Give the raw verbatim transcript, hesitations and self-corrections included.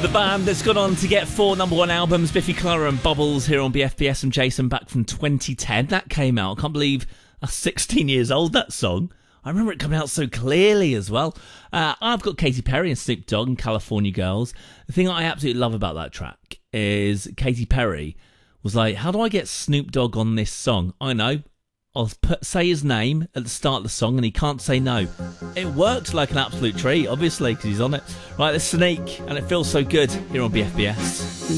The band that's gone on to get four number one albums, Biffy Clyro and Bubbles, here on B F B S and Jason, back from twenty ten. That came out. I can't believe that's sixteen years old, that song. I remember it coming out so clearly as well. Uh, I've got Katy Perry and Snoop Dogg and California Girls. The thing I absolutely love about that track is Katy Perry was like, how do I get Snoop Dogg on this song? I know. I'll put, say his name at the start of the song and he can't say no. It worked like an absolute treat, obviously, because he's on it. Right, let's sneak, and it feels so good here on B F B S.